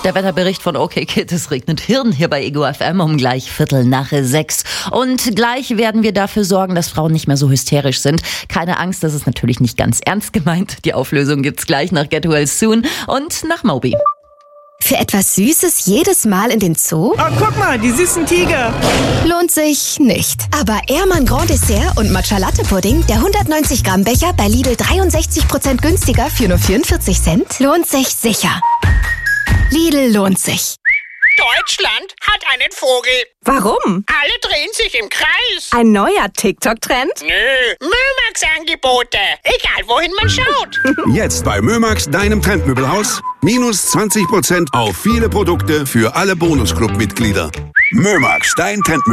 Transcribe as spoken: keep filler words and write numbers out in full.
Der Wetterbericht von OK Kid, es regnet Hirn hier bei Ego F M um gleich Viertel nach sechs. Und gleich werden wir dafür sorgen, dass Frauen nicht mehr so hysterisch sind. Keine Angst, das ist natürlich nicht ganz ernst gemeint. Die Auflösung gibt's gleich nach Get Well Soon und nach Moby. Für etwas Süßes jedes Mal in den Zoo? Oh, guck mal, die süßen Tiger. Lohnt sich nicht. Aber Ehrmann Grand Dessert und Matcha Latte Pudding, der hundertneunzig Gramm Becher bei Lidl dreiundsechzig Prozent günstiger für nur vierundvierzig Cent, lohnt sich sicher. Lidl lohnt sich. Deutschland hat einen Vogel. Warum? Alle drehen sich im Kreis. Ein neuer TikTok-Trend? Nö, Mömax-Angebote. Egal, wohin man schaut. Jetzt bei Mömax, deinem Trendmöbelhaus. Minus zwanzig Prozent auf viele Produkte für alle Bonusclub-Mitglieder. Mömax, dein Trendmöbelhaus.